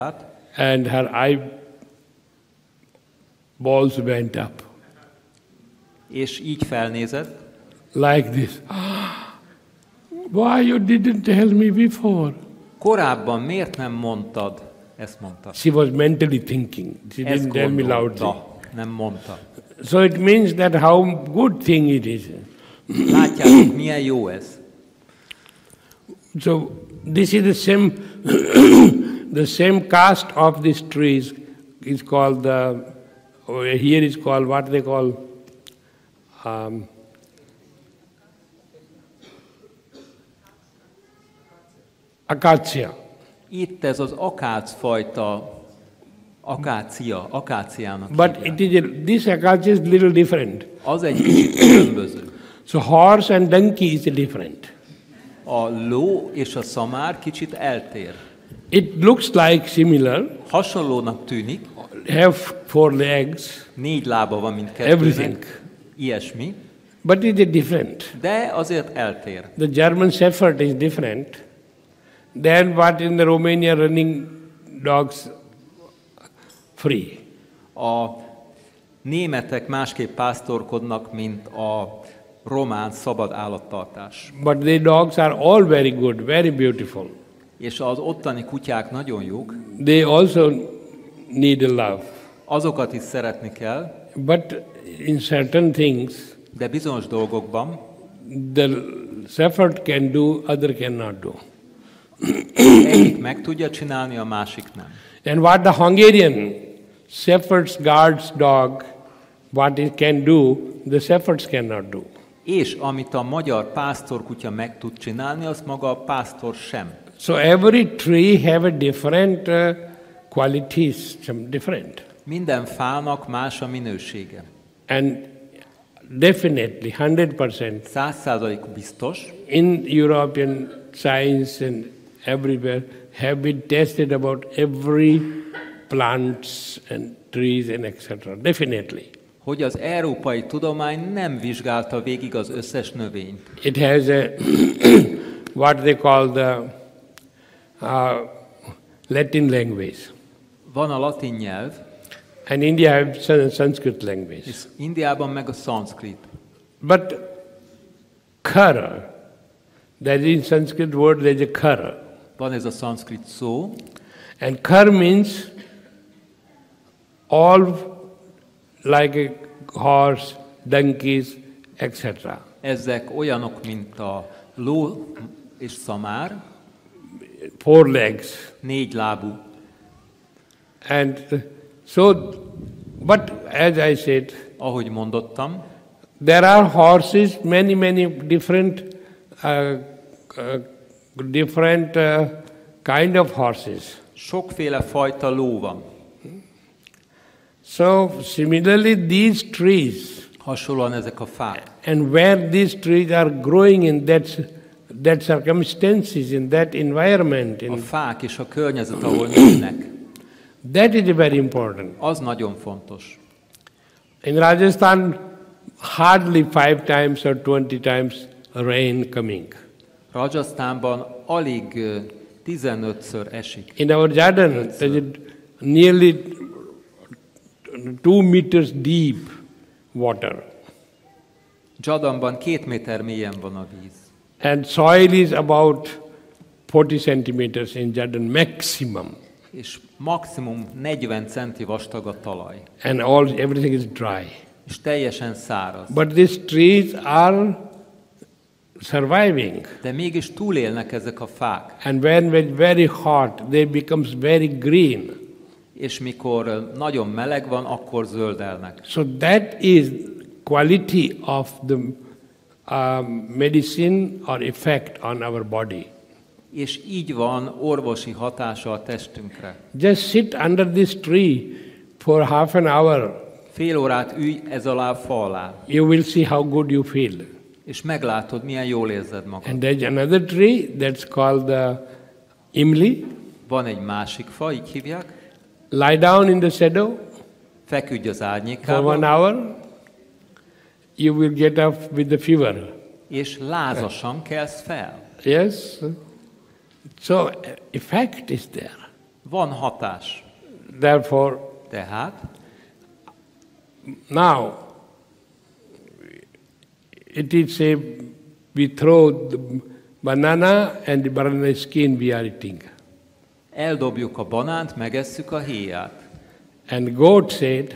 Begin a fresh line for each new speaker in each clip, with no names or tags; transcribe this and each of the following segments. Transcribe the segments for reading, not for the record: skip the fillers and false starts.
and her eyeballs went up.
És így felnézett.
Like this. Why you didn't tell me before?
Korábban miért nem mondtad? Ezt mondta.
She was mentally thinking. She
Ezt
didn't tell me loudly.
gondolta, nem mondta.
So it means that how good thing it is.
Látjátok, milyen jó ez?
So this is the same caste of these trees is called here is called what they call acacia.
Itt ez az akácfajta, akáciának
But
hívják.
this acacia is little different.
Az egy kicsit különböző.
So horse and donkey is different.
A ló és a szamár kicsit eltér.
It looks like similar,
Hasonlónak tűnik,
have 4 legs,
4 lába van mindkettőnek,
everything.
ilyesmi,
But it is different.
de azért eltér.
The German Shepherd is different than what in the Romania running dogs free.
A németek másképp pásztorkodnak, mint a román szabad állattartás.
But the dogs are all very good, very beautiful.
És az ottani kutyák nagyon jók,
They also need a love.
azokat is szeretni kell,
But in certain things,
de bizonyos dolgokban
the shepherd can do, other cannot do.
egyik meg tudja csinálni, a másik nem.
And what the Hungarian shepherd's guards dog, what it can do, the shepherds cannot do.
És amit a magyar pásztorkutya meg tud csinálni, azt maga a pásztor sem.
So every tree have a different qualities, some different.
Minden fának más a minősége.
And definitely, 100%,
100% biztos,
in European science and everywhere have been tested about every plants and trees and etc. Definitely.
hogy az európai tudomány nem vizsgálta végig az összes növényt.
It has a what they call the Latin language.
Van a latin nyelv,
And India have Sanskrit language.
és Indiában meg a szanszkrit.
But kara, that is in Sanskrit word, there is a kara.
Van ez a szanszkrit szó,
And kar means all like a horse, donkeys, etc.
ezek olyanok, mint a ló és szamár,
4 legs.
4 lábú.
And so, but as I said,
Ahogy mondottam,
there are horses, many different kind of horses.
sokféle fajta ló van.
So similarly, these trees,
Hasonlóan ezek a fák.
and where these trees are growing in that circumstances, in that environment,
A
in,
fák és a környezet, ahol nőnek,
that is very important.
az nagyon fontos.
In Rajasthan, hardly 5 times or 20 times rain coming.
Rajasztánban alig 15-ször esik.
In our garden, there is nearly 2 meters deep water.
Dzsadamban 2 méter mélyen van a víz.
And soil is about 40 centimeters in Jordan, maximum.
És maximum 40 centi vastag a talaj.
And everything is dry.
És teljesen száraz.
But these trees are surviving.
De mégis túlélnek ezek a fák.
And when it's very hot, they becomes very green.
És mikor nagyon meleg van, akkor zöldelnek.
So that is quality of the medicine or effect on our body.
És így van orvosi hatása a testünkre.
Just sit under this tree for half an hour.
Fél órát ülj ez alá a fa alá,
You will see how good you feel.
és meglátod, milyen jól érzed magad.
And there's another tree that's called the imli.
Van egy másik fa, így hívják.
Lie down in the shadow
Feküdj az
for 1
árnyékában,
hour. You will get up with the fever.
és lázasan kelsz fel.
Yes? So effect is there.
Van hatás.
Therefore,
Tehát
now, it is say we throw the banana and the banana skin we are eating.
eldobjuk a banánt, megesszük a héját.
And God said,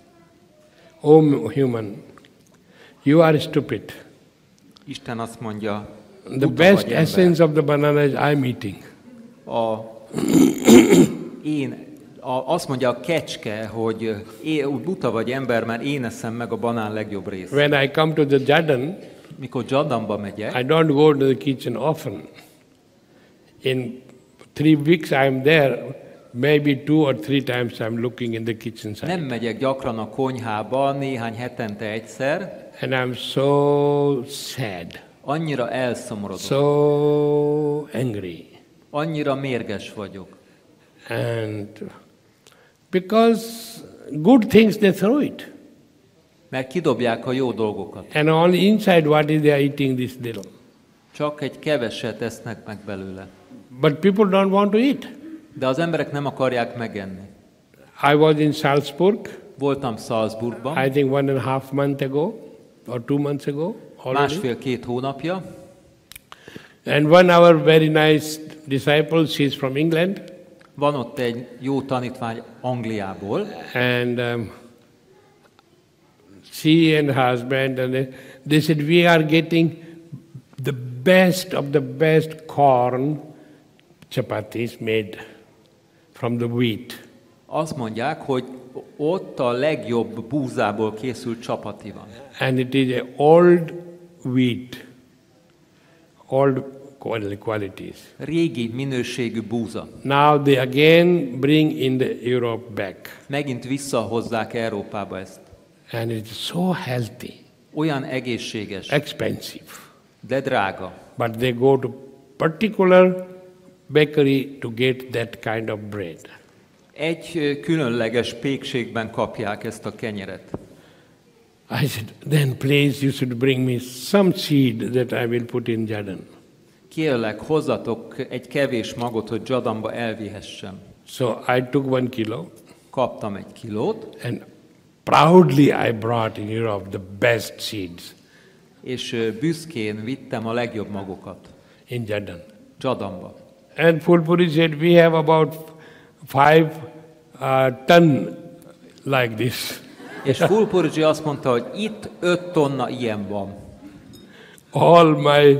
"O human, you are stupid.
Isten azt mondja,
The
buta
best
vagy ember.
essence of the banana is I'm eating."
Azt mondja a kecske, hogy buta vagy ember, mert én eszem meg a banán legjobb részt.
When I come to the Jordan,
Mikor Jordanba megyek,
I don't go to the kitchen often. In 3 weeks I'm there, maybe 2 or 3 times I'm looking in the kitchen side.
nem megyek gyakran a konyhába, néhány hetente egyszer,
And I'm so sad,
annyira elszomorodok,
so angry.
annyira mérges vagyok.
And because good things they throw it.
Mert kidobják a jó dolgokat.
And on the inside what is they are eating this little.
Csak egy keveset esznek meg belőle.
But people don't want to eat.
De az emberek nem akarják megenni.
I was in Salzburg,
Voltam Salzburgban,
I think 1.5 months ago or 2 months ago already.
1,5-2 hónapja,
And one of our very nice disciples, she's from England,
van ott egy jó tanítvány Angliából,
and she and her husband, and they said, we are getting the best of the best corn chapatis made from the wheat.
azt mondják, hogy ott a legjobb búzából készült csapati van.
And it is a old wheat, old qualities.
Régi minőségű búza.
Now they again bring in the Europe back.
Megint visszahozzák Európába ezt.
And it's so healthy,
Olyan egészséges,
expensive.
de drága.
But they go to particular bakery to get that kind of bread.
Egy különleges pékségben kapják ezt a kenyeret.
I said, then please you should bring me some seed that I will put in Jordan.
Kérlek, hozzatok egy kevés magot, hogy Jordanba elvihessem.
So I took 1 kilo
Kaptam 1 kilót,
and proudly I brought in Europe the best seeds
és büszkén vittem a legjobb magokat
in Jordan.
Jordanba.
And Fulpuri said, we have about 5 ton like this.
És Fulpurgi azt mondta, hogy itt 5 tonna ilyen van.
All my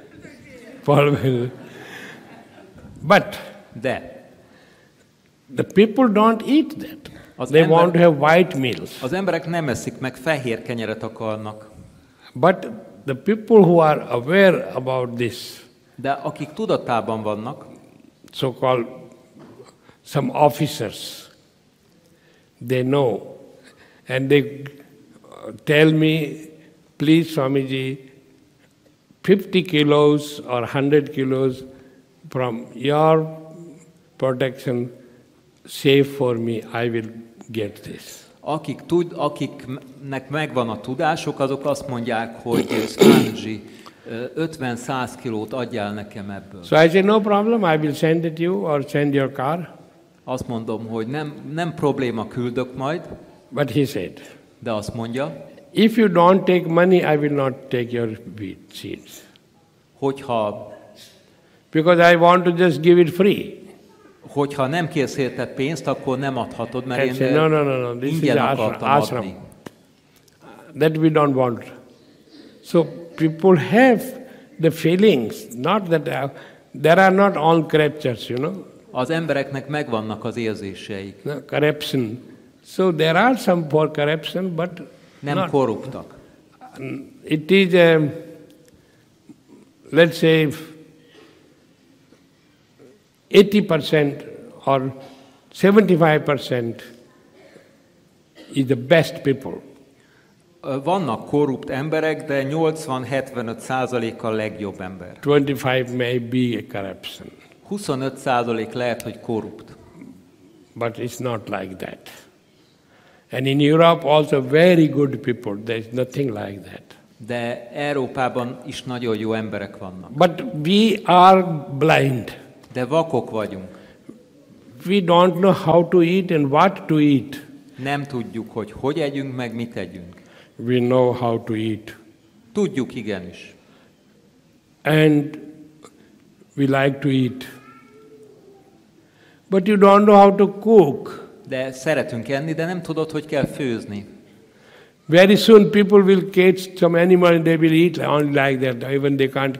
but
De
the people don't eat that.
Az
They
ember-
want to have white meals.
az emberek nem eszik meg, fehér kenyeret akarnak.
But the people who are aware about this,
De akik tudatában vannak,
so-called some officers, they know. And they tell me, please Swamiji, 50 kilos or 100 kilos from your protection, save for me, I will get this.
akiknek megvan a tudások, azok azt mondják, hogy Swamiji, 50-100 kilót adjál nekem ebből.
So I said, no problem, I will send it you or send your car.
Azt mondom, hogy nem probléma, küldök majd,
But he said,
de azt mondja,
if you don't take money, I will not take your wheat seeds. Because I want to just give it free.
Hogyha nem kérsz érte pénzt, akkor nem adhatod, mert
I
én
said, no, this is
ingyen akartam
ashram.
adni.
That we don't want. So people have the feelings, not that there are not all corruptions, you know,
Az embereknek megvannak az érzéseik.
no, corruption. So there are some for corruption, but
Nem
not.
korruptak.
It is, let's say, 80% or 75% is the best people.
Vannak korrupt emberek, de 80-75% a legjobb ember.
25 may be a corruption,
25% lehet, hogy korrupt.
but it's not like that. And in Europe also very good people, there is nothing like that.
De Európában is nagyon jó emberek vannak.
But we are blind.
De vakok vagyunk.
if we don't know how to eat and what to eat,
Nem tudjuk, hogy együnk, meg mit együnk.
we know how to eat.
Tudjuk igenis.
And we like to eat. But you don't know how to cook.
De szeretünk enni, de nem tudod, hogy kell főzni.
Very soon people will catch some animal and they will eat only like that. Even they can't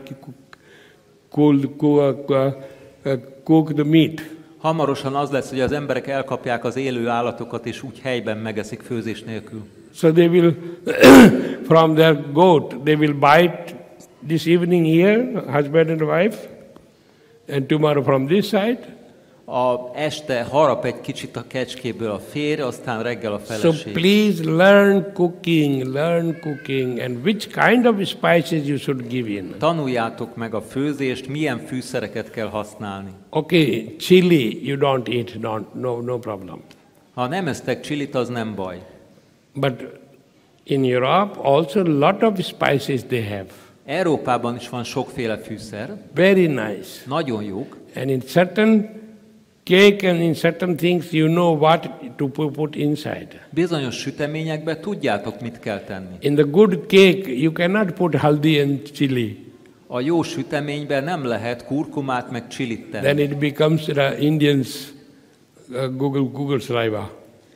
cook the meat.
Hamarosan az lesz, hogy az emberek elkapják az élő állatokat, és úgy helyben megeszik főzés nélkül.
So they will, from their goat, they will bite this evening here, husband and wife, and tomorrow from this side.
Este harap egy kicsit a kecskéből a férj, aztán reggel a
So
feleség.
please learn cooking, and which kind of spices you should give in.
Tanuljátok meg a főzést, milyen fűszereket kell használni.
Okay, chili you don't eat, no problem.
Ha nem esztek csilit, az nem baj.
But in Europe also a lot of spices they have.
Európában is van sokféle fűszer,
Very nice.
nagyon jók,
And in certain cake and in certain things you know what to put inside.
bizonyos süteményekbe tudjátok, mit kell tenni.
In the good cake you cannot put haldi and chili.
A jó süteményben nem lehet kurkumát meg csilit
Then
tenni.
it becomes the Indians Google saliva.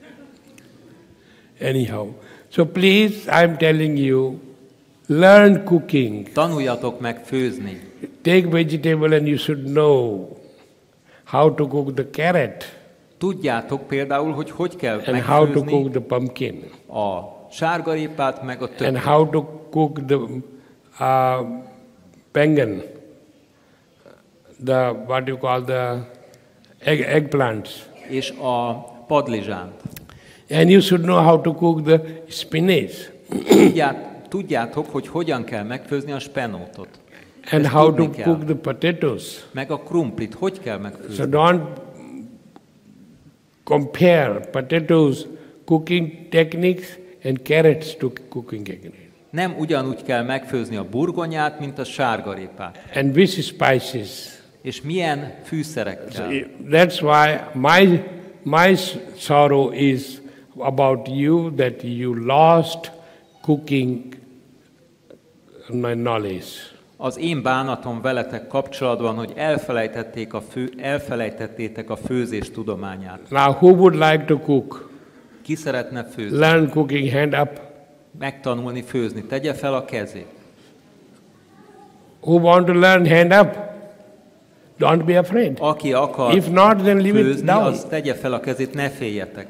Anyhow. So please, I'm telling you, learn cooking.
Tanuljatok meg főzni.
Take vegetable and you should know how to cook the carrot
Tudjátok például, hogy kell
and how to
megfőzni
cook the pumpkin
a sárgarépát, meg a
and
többit.
how to cook the pengen, the what you call the eggplants.
És a padlizsánt.
And you should know how to cook the spinach
Tudjátok, hogy hogyan kell megfőzni a spenótot.
and
Ezt
how to
tudni kell.
cook the potatoes.
Meg a krumplit, hogy kell
So
megfőzni.
don't compare potatoes cooking techniques and carrots to cooking techniques.
Nem ugyanúgy kell megfőzni a burgonyát, mint a sárgarépát.
And which spices.
És milyen fűszerekkel.
That's why my sorrow is about you, that you lost cooking knowledge.
Az én bánatom veletek kapcsolatban, hogy elfelejtettétek a főzés tudományát.
Now who would like to cook?
Ki szeretne főzni?
Learn cooking, hand up.
Megtanulni főzni. Tegye fel a kezét.
Who want to learn, hand up. Don't be afraid.
Aki akar
If not, then leave it
főzni,
down.
az tegye fel a kezét, ne féljetek.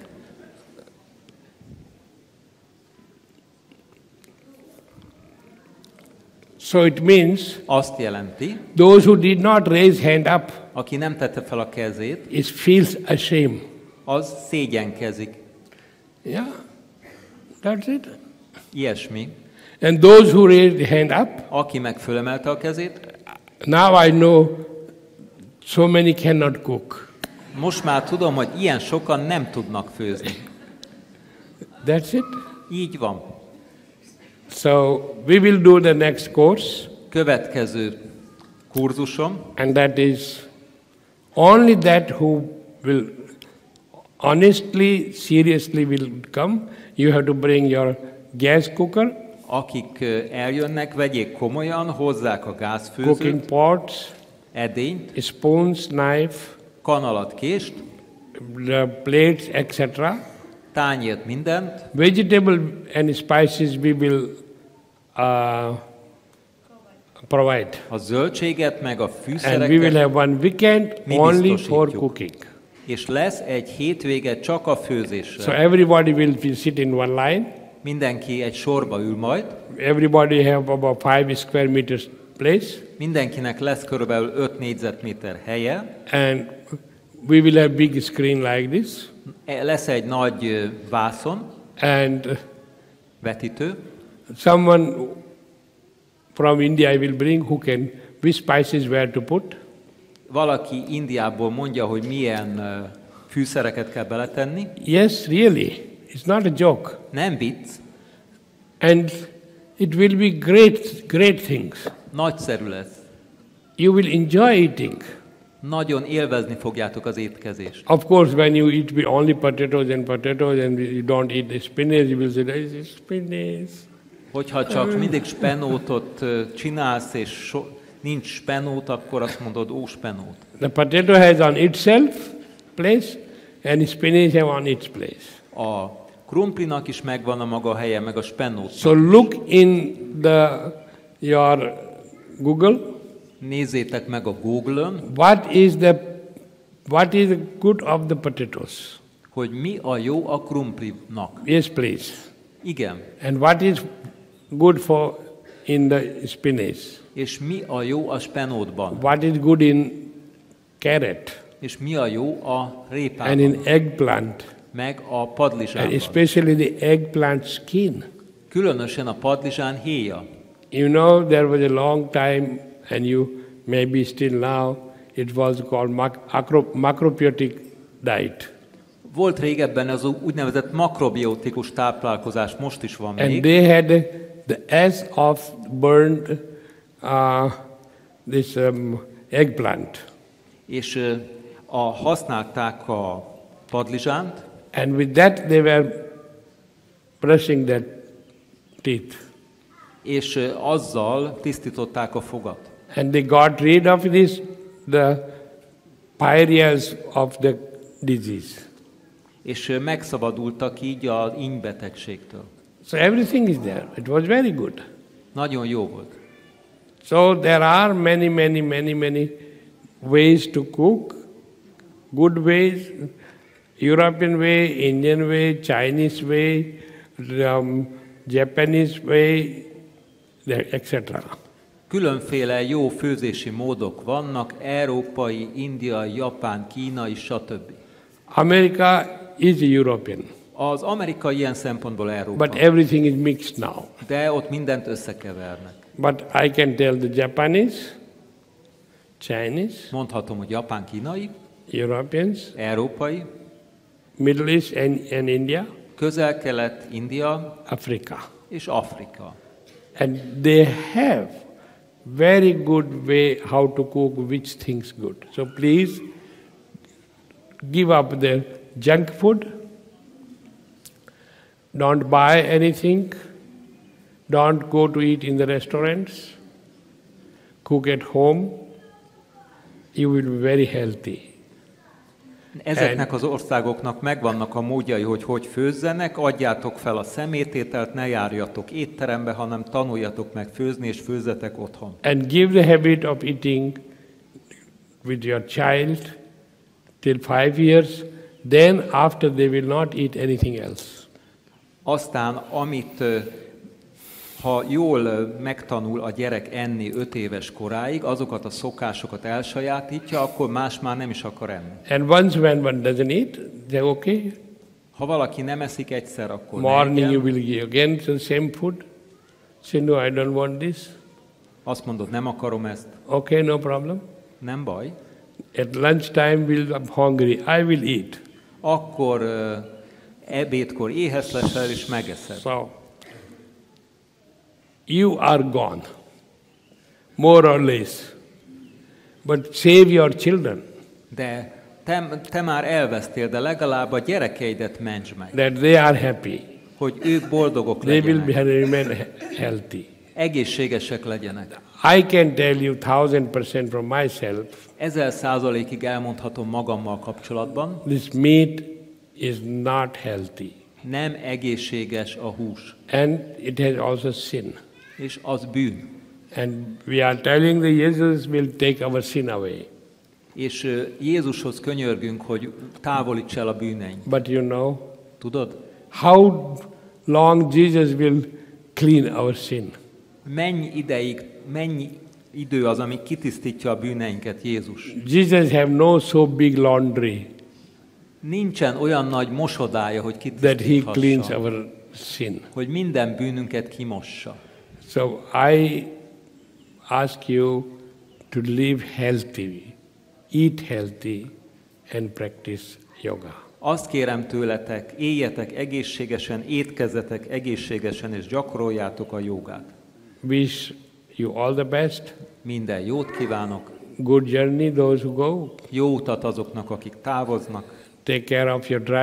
So it means
Azt jelenti,
those who did not raise hand up
aki nem tette fel a kezét,
is feels ashamed.
az szégyenkezik.
Yeah, that's it.
Ilyesmi.
And those who raised hand up,
Aki meg fölemelte a kezét,
now I know so many cannot cook.
most már tudom, hogy ilyen sokan nem tudnak főzni.
That's it.
Így van.
So we will do the next course,
Következő kurzusom,
and that is only that who will honestly, seriously will come. You have to bring your gas cooker,
akik eljönnek, vegyék komolyan, hozzák a
cooking
gázfőzőt,
pots,
edényt,
spoons, knife,
kanalat, kést,
the plates, etc.
tányért, mindent,
Vegetable and spices we will provide.
a zöldséget, meg a
And we will
fűszereket,
have one weekend
Mi
only
biztosítjuk.
for cooking.
és lesz egy hétvége csak a
So
főzésre.
everybody will sit in one line.
Mindenki egy sorba ül majd,
Everybody have about 5 square meters place.
mindenkinek lesz körülbelül 5 négyzetméter helye,
And we will have big screen like this.
lesz egy nagy vászon,
And
vetítő,
someone from India I will bring who can, which spices where to put.
valaki Indiából mondja, hogy milyen fűszereket kell beletenni.
Yes, really. It's not a joke.
Nem vicc,
And it will be great things.
nagyszerű lesz.
You will enjoy eating.
Nagyon élvezni fogjátok az étkezést.
Of course, when you eat only potatoes and you don't eat the spinach, you will say, "This is spinach."
Hogyha csak mindig spenótot csinálsz, és nincs spenót, akkor azt mondod, ó, spenót.
The potato has on itself place, and spinach have on its place.
A krumplinak is megvan a maga helye, meg a spenót.
So look in your Google.
Nézzétek meg a Google-ön,
What is the good of the potatoes?
hogy mi a jó a krumplinak.
Yes, please.
Igen.
And what is good for in the spinach?
És mi a jó a spenótban?
What is good in carrot?
És mi a jó a
And
répában?
in eggplant?
Meg a
And
padlizsánban.
especially the eggplant skin.
Különösen a padlizsán héja.
You know, there was a long time, and you maybe still now, it was called macrobiotic diet.
Volt régebben az úgynevezett makrobiotikus táplálkozás, most is van
And
még.
they had the ash of burned this eggplant.
És használták a padlizsánt,
And with that they were brushing their teeth.
és azzal tisztították a fogat.
And they got rid of the pariahs of the disease.
És megszabadultak így az íngybetegségtől.
So everything is there. It was very good.
Nagyon jó volt.
So there are many ways to cook. Good ways, European way, Indian way, Chinese way, Japanese way, etc.
Különféle jó főzési módok vannak, európai, indiai, japán, kínai, stb.
America is European,
Az amerikai ilyen szempontból Európa,
but everything is mixed now.
de ott mindent összekevernek.
But I can tell the Japanese, Chinese,
Mondhatom, hogy japán, kínai,
Europeans,
európai,
Middle East and India,
Közel-Kelet, India
Africa.
és Afrika.
And they have very good way how to cook which things good. So please give up the junk food. Don't buy anything. Don't go to eat in the restaurants. Cook at home. You will be very healthy.
Ezeknek az országoknak megvannak a módjai, hogy főzzenek, adjátok fel a szemétételt, ne járjatok étterembe, hanem tanuljatok meg főzni, és főzzetek otthon.
And give the habit of eating with your child till 5 years. Then after they will not eat anything else.
Aztán, ha jól megtanul a gyerek enni 5 éves koráig, azokat a szokásokat elsajátítja, akkor más már nem is akar enni.
And once when one doesn't eat, they're okay.
Ha valaki nem eszik egyszer, akkor
Morning you
ne
will give again the same food. Say, no, I don't want this.
Azt mondod, nem akarom ezt.
Okay, no problem.
Nem baj.
At lunchtime, I'm hungry. I will eat.
Akkor ebédkor éhes leszel, és megeszed.
So, you are gone, more or less. But save your children,
De te már elvesztél, de legalább a gyerekeidet mentsd meg,
that they are happy.
hogy ők boldogok
They will
legyenek,
remain healthy.
egészségesek legyenek.
I can tell you 1000% from myself,
1000%-ig elmondhatom magammal kapcsolatban,
this meat is not healthy.
nem egészséges a hús,
And it has also sin.
és az bűn.
And we are telling that Jesus will take our sin away.
És Jézushoz könyörgünk, hogy távolíts el a bűneink.
But you know,
Tudod?
how long Jesus will clean our sin?
Mennyi idő az, ami kitisztítja a bűneinket, Jézus?
Jesus have no so big laundry
Nincsen olyan nagy mosodája, hogy
that he cleans
kitisztíthassa,
our sin.
hogy minden bűnünket kimossa.
So I ask you to live healthy, eat healthy, and practice yoga.
Azt kérem tőletek, éljetek egészségesen, étkezzetek egészségesen, és gyakoroljátok a jogát.
Wish you all the best.
Minden jót kívánok,
Good journey, those who go.
Jó utat azoknak, akik távoznak.
Take care of your driver.